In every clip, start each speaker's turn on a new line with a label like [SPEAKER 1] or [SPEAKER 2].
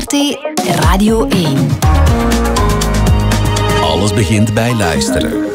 [SPEAKER 1] VRT Radio 1.
[SPEAKER 2] Alles begint bij luisteren.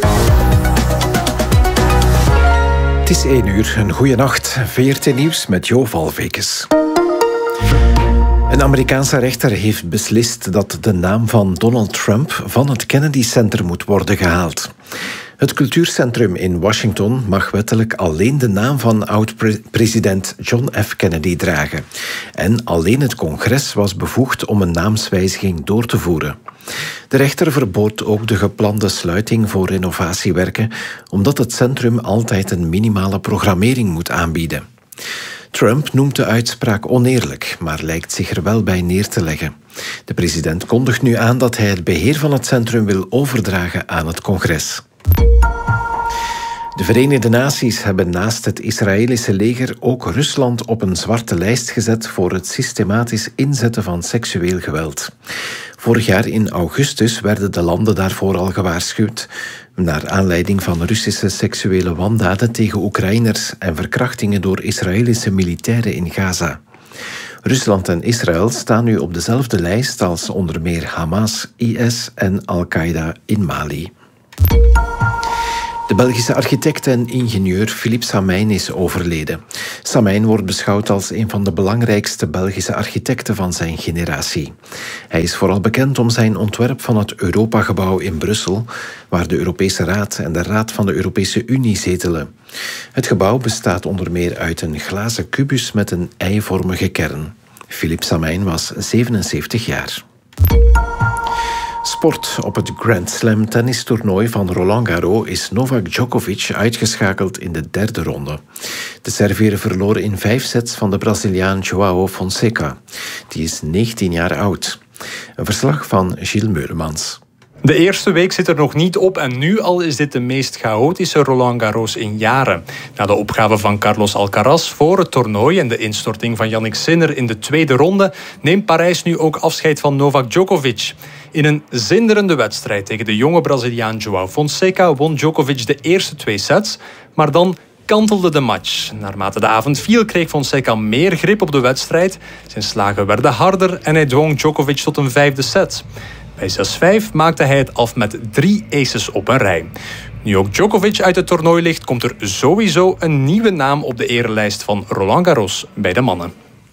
[SPEAKER 3] Het is 1 uur, een goeie nacht. VRT Nieuws met Jo Valvekes. Een Amerikaanse rechter heeft beslist dat de naam van Donald Trump van het Kennedy Center moet worden gehaald. Het cultuurcentrum in Washington mag wettelijk alleen de naam van oud-president John F. Kennedy dragen. En alleen het congres was bevoegd om een naamswijziging door te voeren. De rechter verbood ook de geplande sluiting voor renovatiewerken, omdat het centrum altijd een minimale programmering moet aanbieden. Trump noemt de uitspraak oneerlijk, maar lijkt zich er wel bij neer te leggen. De president kondigt nu aan dat hij het beheer van het centrum wil overdragen aan het congres. De Verenigde Naties hebben naast het Israëlische leger ook Rusland op een zwarte lijst gezet voor het systematisch inzetten van seksueel geweld. Vorig jaar in augustus werden de landen daarvoor al gewaarschuwd, naar aanleiding van Russische seksuele wandaden tegen Oekraïners en verkrachtingen door Israëlische militairen in Gaza. Rusland en Israël staan nu op dezelfde lijst als onder meer Hamas, IS en Al-Qaeda in Mali. De Belgische architect en ingenieur Philippe Samijn is overleden. Samijn wordt beschouwd als een van de belangrijkste Belgische architecten van zijn generatie. Hij is vooral bekend om zijn ontwerp van het Europagebouw in Brussel, waar de Europese Raad en de Raad van de Europese Unie zetelen. Het gebouw bestaat onder meer uit een glazen kubus met een eivormige kern. Philippe Samijn was 77 jaar. Sport. Op het Grand Slam tennistoernooi van Roland Garros is Novak Djokovic uitgeschakeld in de derde ronde. De Serviër verloor in 5 sets van de Braziliaan João Fonseca. Die is 19 jaar oud. Een verslag van Gilles Meulemans.
[SPEAKER 4] De eerste week zit er nog niet op en nu al is dit de meest chaotische Roland Garros in jaren. Na de opgave van Carlos Alcaraz voor het toernooi en de instorting van Jannik Sinner in de tweede ronde neemt Parijs nu ook afscheid van Novak Djokovic. In een zinderende wedstrijd tegen de jonge Braziliaan João Fonseca won Djokovic de eerste 2 sets, maar dan kantelde de match. Naarmate de avond viel kreeg Fonseca meer grip op de wedstrijd. Zijn slagen werden harder en hij dwong Djokovic tot een 5e set. Bij 6-5 maakte hij het af met 3 aces op een rij. Nu ook Djokovic uit het toernooi ligt, komt er sowieso een nieuwe naam op de erelijst van Roland Garros bij de mannen.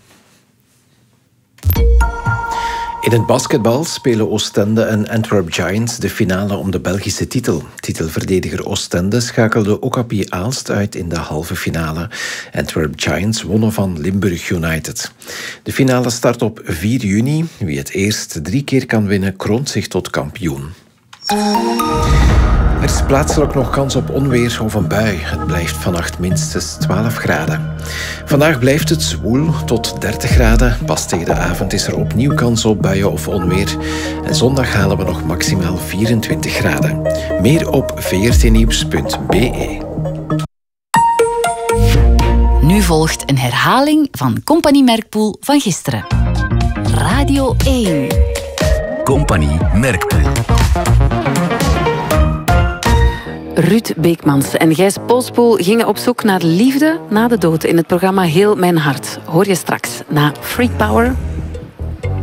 [SPEAKER 3] In het basketbal spelen Oostende en Antwerp Giants de finale om de Belgische titel. Titelverdediger Oostende schakelde Okapi Aalst uit in de halve finale. Antwerp Giants wonnen van Limburg United. De finale start op 4 juni. Wie het eerst 3 keer kan winnen, kroont zich tot kampioen. Er is plaatselijk nog kans op onweer of een bui. Het blijft vannacht minstens 12 graden. Vandaag blijft het zwoel tot 30 graden. Pas tegen de avond is er opnieuw kans op buien of onweer. En zondag halen we nog maximaal 24 graden. Meer op vrtnieuws.be.
[SPEAKER 1] Nu volgt een herhaling van Compagnie Merkpoel van gisteren. Radio 1.
[SPEAKER 2] Compagnie Merkpoel.
[SPEAKER 5] Ruud Beekmans en Gijs Polspoel gingen op zoek naar liefde na de dood in het programma Heel Mijn Hart. Hoor je straks na Freak Power.